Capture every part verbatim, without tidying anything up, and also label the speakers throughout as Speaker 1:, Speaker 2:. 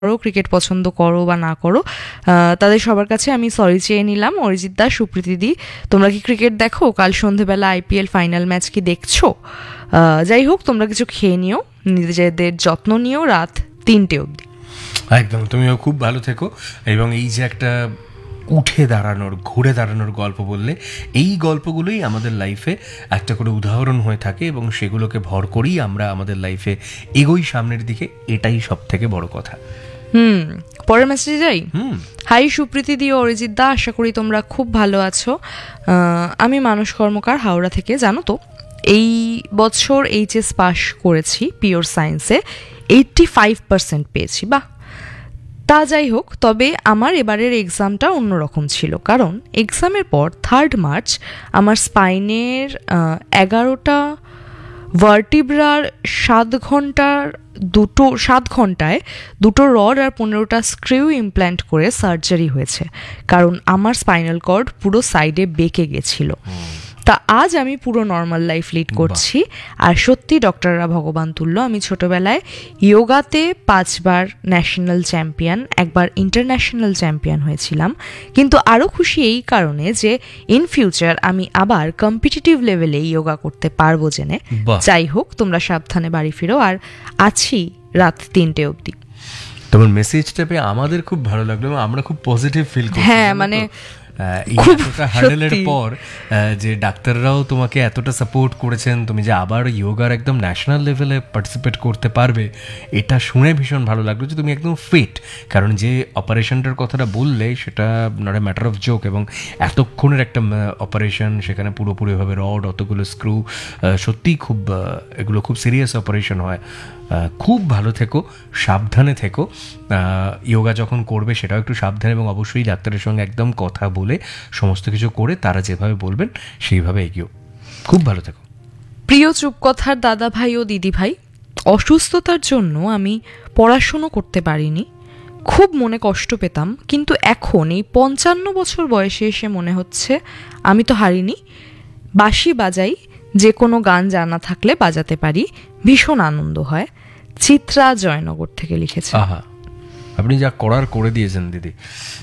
Speaker 1: করো, ক্রিকেট পছন্দ করো বা না করো, তাদের সবার কাছে আমি সরি চেয়ে নিলাম। অরিজিৎ দা, সুপ্রীতি দি, তোমরা কি ক্রিকেট দেখো? কাল সন্ধেবেলা আইপিএল ফাইনাল ম্যাচ কি দেখছো? যাই হোক, তোমরা কিছু খেয়ে নিও, নিজেদের যত্ন নিও রাত তিনটে অবধি।
Speaker 2: একদম, তুমিও খুব ভালো থেকো। এবং এই যে একটা উঠে দাঁড়ানোর, ঘুরে দাঁড়ানোর গল্প বললে, এই গল্পগুলোই আমাদের লাইফে একটা করে উদাহরণ হয়ে থাকে এবং সেগুলোকে ভর করেই আমরা আমাদের লাইফে এগোই সামনের দিকে। এটাই সব থেকে বড় কথা।
Speaker 1: হুম পরের মেসেজে যাই।
Speaker 2: হুম
Speaker 1: হাই সুপ্রীতি দি, অরিজিৎ দা, আশা করি তোমরা খুব ভালো আছো। আমি মানস কর্মকার, হাওড়া থেকে। জানো তো, এই বছর এইচএস পাস করেছি পিওর সায়েন্সে, এইটটি ফাইভ পার্সেন্ট পেয়েছি। বাহ! তা যাই হোক, তবে আমার এবারের এক্সামটা অন্যরকম ছিল, কারণ এক্সামের পর থার্ড মার্চ আমার স্পাইনের এগারোটা ভার্টিব্রার সাত ঘন্টার দুটো সাত ঘন্টায় দুটো রড আর পনেরোটা স্ক্রিউ ইমপ্ল্যান্ট করে সার্জারি হয়েছে, কারণ আমার স্পাইনাল কর্ড পুরো সাইডে বেঁকে গেছিল। তা আজ আমি পুরো নর্মাল লাইফ লিড করছি। আর সত্যি ডক্টররা ভগবান তুল্য। আমি ছোটবেলায় ইয়োগাতে পাঁচবার ন্যাশনাল চ্যাম্পিয়ন, একবার ইন্টারন্যাশনাল চ্যাম্পিয়ন হয়েছিলাম, কিন্তু আরও খুশি এই কারণে যে ইন ফিউচার আমি আবার কম্পিটিটিভ লেভেলে ইয়োগা করতে পারবো জেনে। যাই হোক, তোমরা সাবধানে বাড়ি ফিরো, আর আছি রাত তিনটে অবধি।
Speaker 2: তোমার মেসেজটা পেয়ে আমাদের খুব ভালো লাগলো, আমরা খুব পজিটিভ ফিল করছি।
Speaker 1: হ্যাঁ, মানে
Speaker 2: এতটা হার্ডেলের পর যে ডাক্তাররাও তোমাকে এতটা সাপোর্ট করেছেন, তুমি যে আবার ইয়োগার একদম ন্যাশনাল লেভেলে পার্টিসিপেট করতে পারবে, এটা শুনে ভীষণ ভালো লাগলো যে তুমি একদম ফিট। কারণ যে অপারেশনটার কথাটা বললে, সেটা not a matter of joke, এবং এতক্ষণের একটা অপারেশন, সেখানে পুরোপুরিভাবে রড, অতগুলো স্ক্রু, সত্যিই খুব এগুলো খুব সিরিয়াস অপারেশন হয়। খুব ভালো থেকো, সাবধানে থেকো। ইয়োগা যখন করবে সেটাও একটু সাবধানে, এবং অবশ্যই ডাক্তারের সঙ্গে একদম কথা বলে সমস্ত কিছু করে তারা যেভাবে বলবেন সেইভাবে এগিয়েও। খুব ভালো থেকো।
Speaker 1: প্রিয় চুপকথার দাদা ভাই ও দিদি ভাই, অসুস্থতার জন্য আমি পড়াশুনো করতে পারিনি, খুব মনে কষ্ট পেতাম, কিন্তু এখন এই পঞ্চান্ন বছর বয়সে এসে মনে হচ্ছে আমি তো হারিনি। বাঁশি বাজাই, যে কোনো গান জানা থাকলে বাজাতে পারি, ভীষণ আনন্দ হয়। চিত্রা জয়নগর থেকে লিখেছে।
Speaker 2: আহা, আপনি যা করার করে দিয়েছেন দিদি।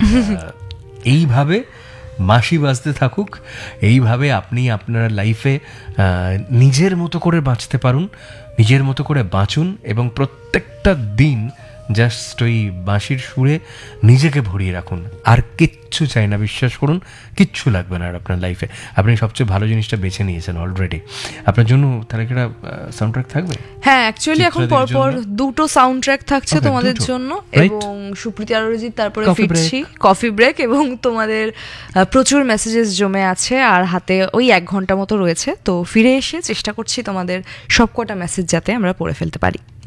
Speaker 2: এইভাবে মাসি বাজতে থাকুক, এইভাবে আপনি আপনার লাইফে নিজের মতো করে বাঁচতে পারুন, নিজের মতো করে বাঁচুন, এবং প্রত্যেকটা দিন জাস্ট ওই বাঁশির সুরে নিজেকে ভরিয়ে রাখুন। আর কিচ্ছু চাই না, বিশ্বাস করুন, কিচ্ছু লাগবে না আর আপনার লাইফে। আপনি সবচেয়ে ভালো জিনিসটা বেছে নিয়েছেন অলরেডি। আপনার জন্য তাহলে একটা সাউন্ড ট্র্যাক থাকবে?
Speaker 1: হ্যাঁ, অ্যাকচুয়ালি এখন পরপর দুটো সাউন্ড ট্র্যাক থাকছে তোমাদের জন্য, এবং সুপ্রীতি আর অরিজিৎ, তারপরে ফিরছি কফি ব্রেক, এবং তোমাদের প্রচুর মেসেজেস জমে আছে আর হাতে ওই এক ঘন্টা মতো রয়েছে। তো ফিরে এসে চেষ্টা করছি তোমাদের সবকটা মেসেজ যাতে আমরা পড়ে ফেলতে পারি।